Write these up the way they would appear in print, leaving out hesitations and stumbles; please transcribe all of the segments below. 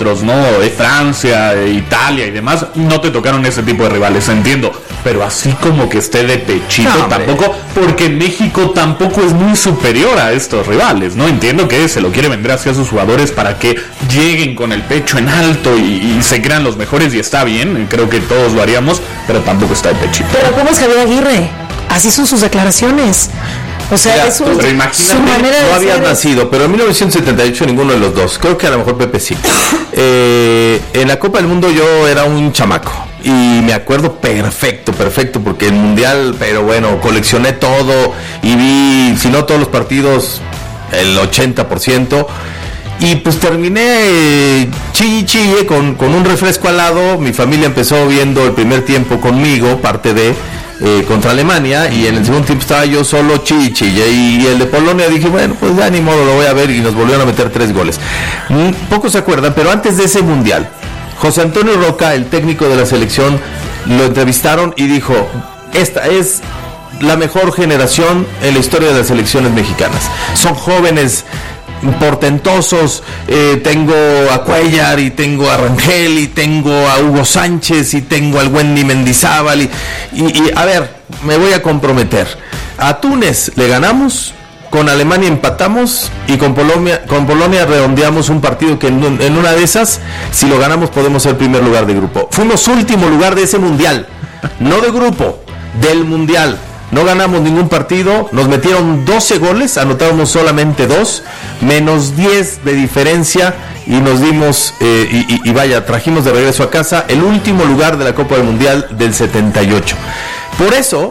otros, ¿no? Francia, Italia y demás, no te tocaron ese tipo de rivales, entiendo. Pero así como que esté de pechito, no, tampoco, porque México tampoco es muy superior a estos rivales, ¿no? Entiendo que se lo quiere vender hacia sus jugadores para que lleguen con el pecho en alto y se crean los mejores, y está bien, creo que todos lo haríamos, pero tampoco está de pechito. Pero ¿cómo es Javier Aguirre? Así son sus declaraciones. O sea, mira, su manera de no habías nacido, pero en 1978 ninguno de los dos. Creo que a lo mejor Pepe sí. En la Copa del Mundo yo era un chamaco y me acuerdo perfecto, porque el Mundial, pero bueno, coleccioné todo y vi, si no todos los partidos, el 80%. Y pues terminé chille con un refresco al lado. Mi familia empezó viendo el primer tiempo conmigo, parte de contra Alemania, y en el segundo tiempo estaba yo solo chille, y el de Polonia dije, bueno, pues ya ni modo, lo voy a ver, y nos volvieron a meter 3 goles. Pocos se acuerdan, pero antes de ese mundial, José Antonio Roca, el técnico de la selección, lo entrevistaron y dijo, esta es la mejor generación en la historia de las selecciones mexicanas. Son jóvenes portentosos, tengo a Cuellar y tengo a Rangel y tengo a Hugo Sánchez y tengo al Wendy Mendizábal y a ver, me voy a comprometer. A Túnez le ganamos, con Alemania empatamos y con Polonia redondeamos un partido que en una de esas, si lo ganamos, podemos ser primer lugar de grupo. Fuimos último lugar de ese mundial, no de grupo, del mundial. No ganamos ningún partido, nos metieron 12 goles, anotábamos solamente 2, menos 10 de diferencia, y nos dimos, y vaya, trajimos de regreso a casa el último lugar de la Copa del Mundial del 78. Por eso,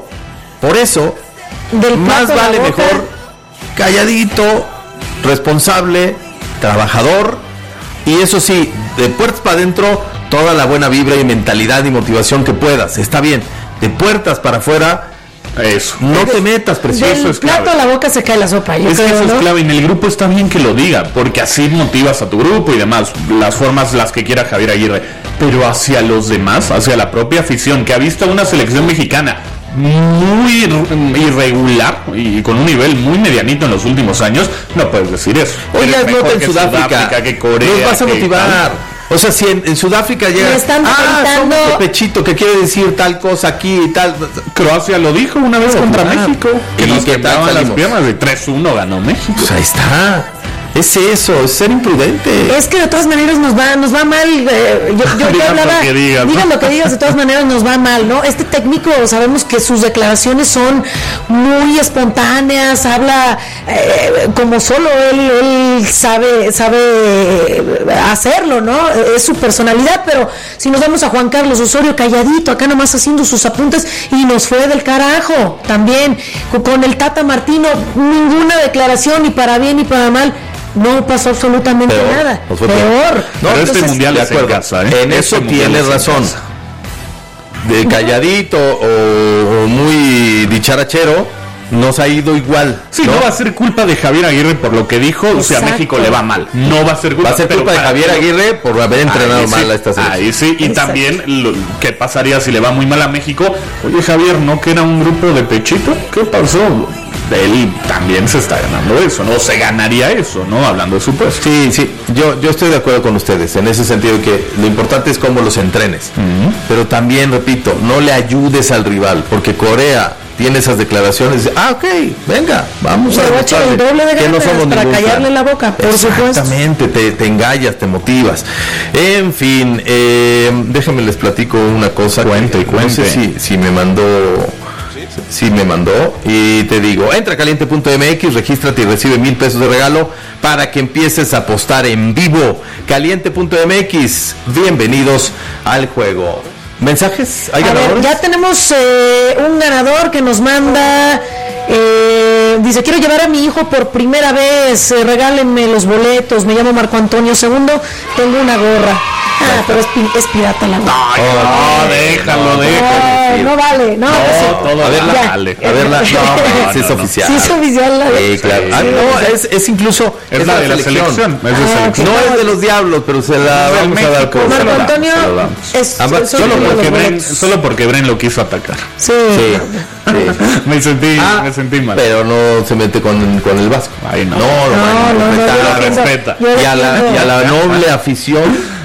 más vale mejor calladito, responsable, trabajador, y eso sí, de puertas para adentro, toda la buena vibra y mentalidad y motivación que puedas, está bien, de puertas para afuera. Eso. No te metas, precioso. Del plato a la boca se cae la sopa. Es que eso es clave. En el grupo está bien que lo diga, porque así motivas a tu grupo y demás, las formas las que quiera Javier Aguirre. Pero hacia los demás, hacia la propia afición, que ha visto una selección mexicana muy irregular y con un nivel muy medianito en los últimos años, no puedes decir eso. Oye, nota en Sudáfrica, que Corea, nos vas a motivar. O sea, si en Sudáfrica llega, somos de pechito, que quiere decir tal cosa aquí y tal. Croacia lo dijo una vez contra México, que nos quebraban las piernas, de 3-1 ganó México. Pues ahí está. Es eso, es ser imprudente. Es que de todas maneras nos va mal. Yo hablaba, digan lo que digas, de todas maneras nos va mal, ¿no? Este técnico, sabemos que sus declaraciones son muy espontáneas, habla como solo él sabe hacerlo, ¿no? Es su personalidad, pero si nos vamos a Juan Carlos Osorio, calladito, acá nomás haciendo sus apuntes, y nos fue del carajo también. Con el Tata Martino, ninguna declaración, ni para bien ni para mal. No pasó absolutamente nada. Peor. No, pero este mundial es en casa, ¿eh? En eso tienes razón. De calladito o muy dicharachero, nos ha ido igual. Sí, no va a ser culpa de Javier Aguirre por lo que dijo. Exacto. O sea, a México le va mal. No va a ser culpa. Va a ser culpa de Javier Aguirre por haber entrenado mal a esta selección. Ahí sí. Y exacto. También, ¿qué pasaría si le va muy mal a México? Oye, Javier, ¿no que era un grupo de pechito? ¿Qué pasó? Él también se está ganando eso, ¿no? Se ganaría eso, ¿no? Hablando de su puesto. Sí, yo estoy de acuerdo con ustedes en ese sentido, que lo importante es cómo los entrenes. Pero también, repito, no le ayudes al rival, porque Corea tiene esas declaraciones. Ok, venga, vamos a demostrarle el doble de ganas, que no somos para callarle la boca, por supuesto. Exactamente, te engallas, te motivas. En fin, déjenme les platico una cosa. Cuente. No sé si me mandó... Sí me mandó, y te digo, entra a caliente.mx, regístrate y recibe $1,000 de regalo para que empieces a apostar en vivo. Caliente.mx, bienvenidos al juego. ¿Mensajes? ¿Hay ganadores? Ya tenemos un ganador que nos manda, dice, quiero llevar a mi hijo por primera vez, regálenme los boletos, me llamo Marco Antonio II, tengo una gorra. Pero es pirata la gorra. No, déjalo. No vale, no. Todo a verla, no, es oficial. Sí, es oficial la de... claro. Es incluso... Es la de la selección. No es de los Diablos, pero se la vamos a dar por... Marco Antonio solo porque Bren lo quiso atacar. Sí. Me sentí mal. Pero no se mete con el Vasco. Ahí no. No, respeta. Y a la noble afición